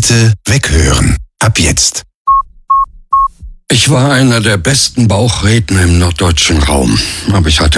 Bitte weghören. Ab jetzt. Ich war einer der besten Bauchredner im norddeutschen Raum, aber ich hatte